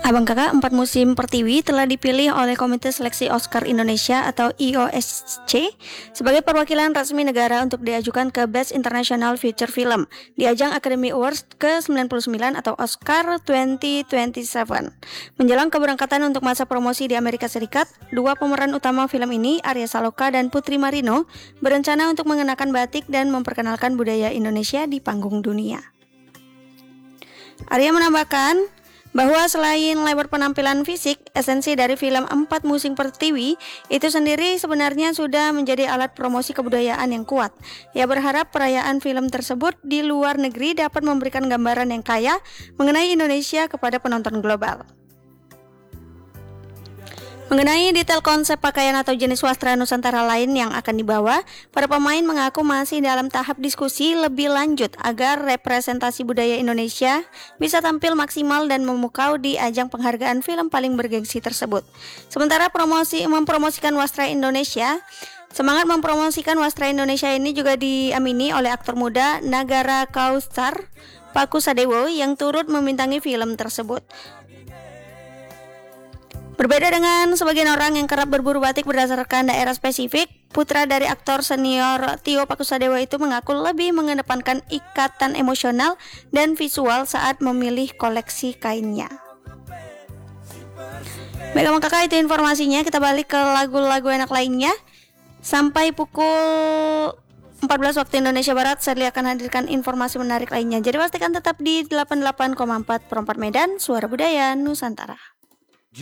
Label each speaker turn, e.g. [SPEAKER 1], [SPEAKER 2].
[SPEAKER 1] Abang Kakak 4 musim Pertiwi telah dipilih oleh Komite Seleksi Oscar Indonesia atau IOSC sebagai perwakilan resmi negara untuk diajukan ke Best International Feature Film di ajang Academy Awards ke-99 atau Oscar 2027. Menjelang keberangkatan untuk masa promosi di Amerika Serikat, dua pemeran utama film ini, Arya Saloka dan Putri Marino, berencana untuk mengenakan batik dan memperkenalkan budaya Indonesia di panggung dunia. Arya menambahkan bahwa selain lebar penampilan fisik, esensi dari film 4 musim Pertiwi itu sendiri sebenarnya sudah menjadi alat promosi kebudayaan yang kuat. Ia berharap perayaan film tersebut di luar negeri dapat memberikan gambaran yang kaya mengenai Indonesia kepada penonton global. Mengenai detail konsep pakaian atau jenis wastra Nusantara lain yang akan dibawa, para pemain mengaku masih dalam tahap diskusi lebih lanjut agar representasi budaya Indonesia bisa tampil maksimal dan memukau di ajang penghargaan film paling bergengsi tersebut. Sementara mempromosikan wastra Indonesia, semangat mempromosikan wastra Indonesia ini juga diamini oleh aktor muda Nagara Kautsar Pakusadewo yang turut membintangi film tersebut. Berbeda dengan sebagian orang yang kerap berburu batik berdasarkan daerah spesifik, putra dari aktor senior Tio Pakusadewo itu mengaku lebih mengedepankan ikatan emosional dan visual saat memilih koleksi kainnya. Baik Abang Kakak, itu informasinya. Kita balik ke lagu-lagu enak lainnya. Sampai pukul 14 waktu Indonesia Barat, saya akan hadirkan informasi menarik lainnya. Jadi pastikan tetap di 88,4 Perempat Medan, Suara Budaya Nusantara.